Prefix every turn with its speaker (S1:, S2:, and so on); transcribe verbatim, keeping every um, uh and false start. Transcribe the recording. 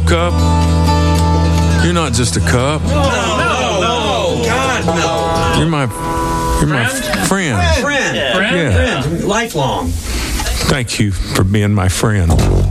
S1: Cup, you're not just a cup.
S2: No, no, no. God, no.
S1: You're my, you're my friend.
S2: Friend.
S1: Yeah.
S2: Friend. Lifelong.
S1: Thank you for being my friend.